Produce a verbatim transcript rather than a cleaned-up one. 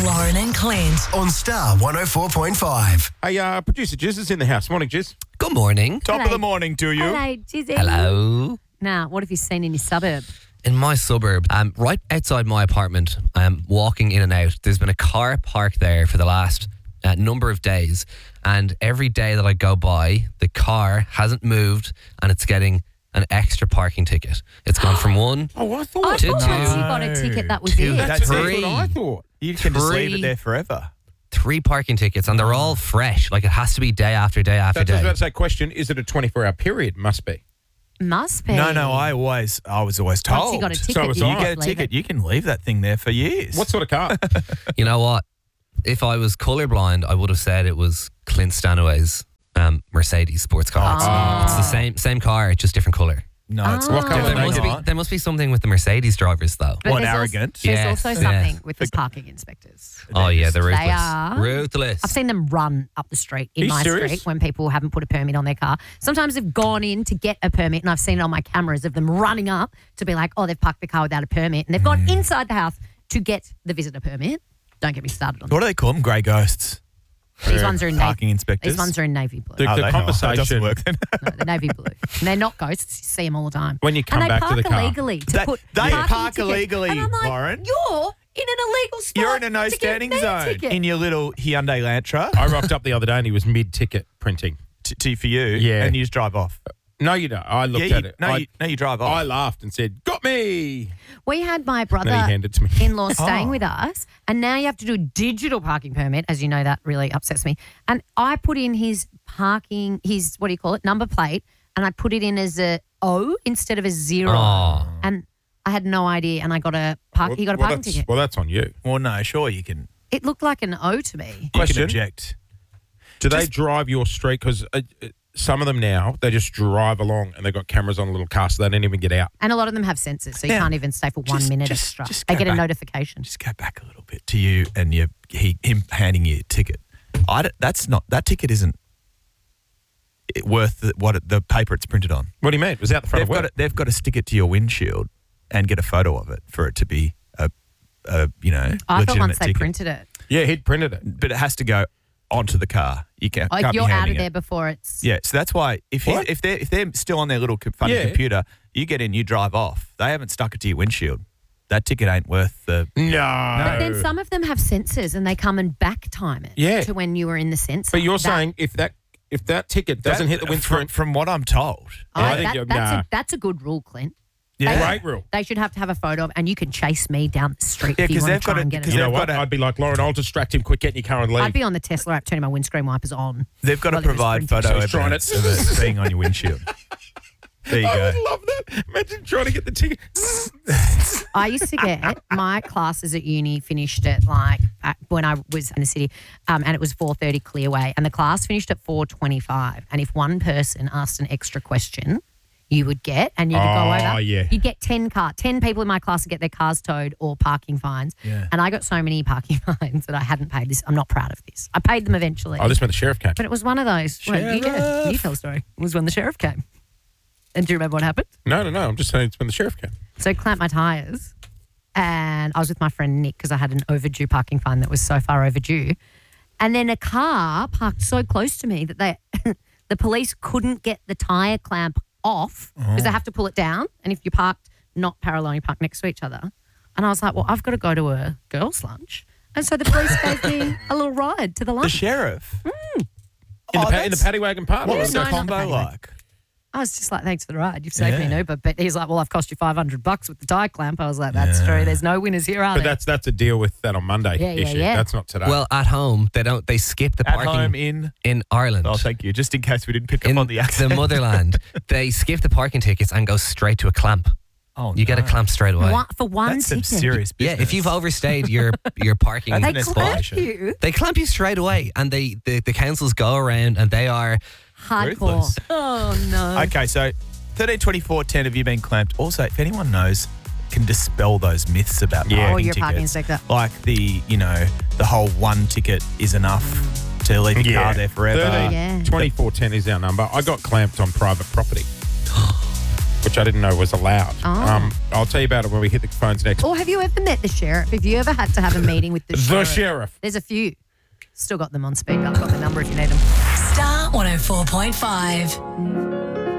Lauren and Clint on Star one oh four point five. Hey, uh, producer Jizz is in the house. Morning, Jizz. Good morning. Top Hello. of the morning to you. Hello, Jizzy. Hello. Now, what have you seen in your suburb? In my suburb, um, right outside my apartment, I'm walking in and out. There's been a car parked there for the last uh, number of days, and every day that I go by, the car hasn't moved, and it's getting an extra parking ticket. It's gone from one. Oh, I I thought. Two, thought two. once you got a ticket, that was Two. it. That's, that's Three. what I thought. You can just leave Three. it there forever. Three parking tickets, and they're all fresh. Like, it has to be day after day after That's what I was day. about to say. Question: is it a twenty-four hour period? Must be. Must be. No, no, I always, I was always told. Once you got a ticket, So was you I. you just get a leave ticket, it. you can leave that thing there for years. What sort of car? You know what? If I was colourblind, I would have said it was Clint Stanaway's um, Mercedes sports car. It's, Oh. it's the same same car, just different colour. No, it's Ah. What colour There they must, got? be, there must be something with the Mercedes drivers, though. But What, there's also- arrogant? There's Yes. also Yeah. something with those parking inspectors. Oh, yeah, they're ruthless. They are. Ruthless. I've seen them run up the street in Are you my serious? street when people haven't put a permit on their car. Sometimes they've gone in to get a permit, and I've seen it on my cameras of them running up to be like, oh, they've parked the car without a permit, and they've gone inside the house to get the visitor permit. Don't get me started on that. What do they call them? Grey ghosts. These ones are in Parking navy. inspectors. These ones are in navy blue. The- Oh, they know. That conversation- doesn't work then. No, they're navy blue. And they're not ghosts. You see them all the time. When you come and they back to park the car. illegally to They- put they parking park tickets. illegally, and I'm like, Lauren. You're in an illegal spot. You're in a no to get standing me a zone ticket. in your little Hyundai Lantra I rocked up the other day and he was mid ticket printing. t- t- for you, Yeah. and you just drive off. No, you don't. I looked yeah, at you, it. No, I, you, no, you drive off. I laughed and said, "Got me!" We had my And then he brother handed it to me. in-law staying Oh. with us, and now you have to do a digital parking permit. As you know, that really upsets me. And I put in his parking, his what do you call it, number plate, and I put it in as a O instead of a zero. Oh. And I had no idea, and I got a park. he got a well, parking that's, ticket. well, that's on you. well, no, sure you can. It looked like an O to me. You Question. can object. Do they Just- drive your street? Because uh, uh, some of them now, they just drive along and they've got cameras on a little car, so they don't even get out. And a lot of them have sensors, so you Yeah. can't even stay for one Just- minute just- extra. just they go get a back. notification. Just go back a little bit to you and you, he, him handing you a ticket. I don't- that's not that ticket isn't it worth the, what it, the paper it's printed on. What do you mean? It was out the front They've of got work. to, they've got to stick it to your windshield and get a photo of it for it to be a, a you know I thought legitimate once they ticket. printed it, Yeah, he'd printed it. But it has to go onto the car. You can't. like can't you're be out handing of there it. before it's. Yeah, so that's why if you, What? if they if they're still on their little co- funny Yeah. computer, you get in, you drive off. They haven't stuck it to your windshield. That ticket ain't worth the. No. But then some of them have sensors, and they come and back time it Yeah. to when you were in the sensor. But you're That- saying if that if that ticket doesn't That- hit the from, windscreen, from what I'm told. Oh, I think that- you're- that's, nah. a, that's a good rule, Clint. Yeah. great rule. They should have to have a photo of, and you can chase me down the street Yeah, if you 'cause want they've to try got and a- get 'cause it. You know they've what? got a- I'd be like, Lauren, I'll distract him. Quick, get in your car and leave. I'd be on the Tesla app turning my windscreen wipers on. They've got Well, to it was provide printed. photo So he's trying evidence it. of it being on your windshield. There you I go. would love that. Imagine trying to get the ticket. I used to get my classes at uni finished at like at, when I was in the city, um, and it was four thirty Clearway, and the class finished at four twenty-five. And if one person asked an extra question, you would get, and you could go Oh, over. yeah. You'd get ten car, ten people in my class to get their cars towed or parking fines. Yeah. And I got so many parking fines that I hadn't paid this. I'm not proud of this. I paid them eventually. Oh, this when the sheriff came. But it was one of those. Well, you, Sheriff. you tell a story. It was when the sheriff came. And do you remember what happened? No, no, no. I'm just saying it's when the sheriff came. So I clamped my tyres, and I was with my friend Nick because I had an overdue parking fine that was so far overdue. And then a car parked so close to me that they, the police couldn't get the tyre clamp off because they have to pull it down. And if you parked not parallel, you parked next to each other. And I was like, well, I've got to go to a girls' lunch. And so the police gave me a little ride to the The lunch. sheriff. In, Oh, the, pa- in the that's- paddy wagon park. What Yeah, was no, the not the combo paddy wagon. like? I was just like, thanks for the ride. You've saved me an Yeah. Uber. But he's like, well, I've cost you five hundred bucks with the tie clamp. I was like, that's Yeah. true. There's no winners here, are But there? that's that's a deal with that on Monday Yeah, yeah, issue. yeah. That's not today. Well, at home, they don't. They skip the At parking home in. in Ireland. Oh, thank you. Just in case we didn't pick in up on the accent. motherland, they skip the parking tickets and go straight to a clamp. Oh, You get a no. clamp straight away. One, for one That's some ticket. serious Yeah, business. if you've overstayed your your parking That's They an spot, clamp escalation. you. they clamp you straight away, and they the, the councils go around and they are Hardcore. Ruthless. Oh, no. Okay, so thirteen twenty-four ten, have you been clamped? Also, if anyone knows, can dispel those myths about Yeah. parking Or your tickets. parking inspector. Like the, you know, the whole one ticket is enough to leave your car there forever. thirteen, Yeah. twenty-four ten is our number. I got clamped on private property. which I didn't know was allowed. Oh. Um, I'll tell you about it when we hit the phones next. Or have you ever met the sheriff? Have you ever had to have a meeting with the, The sheriff? sheriff. There's a few. Still got them on speed. I've got the number if you need them. Star one oh four point five.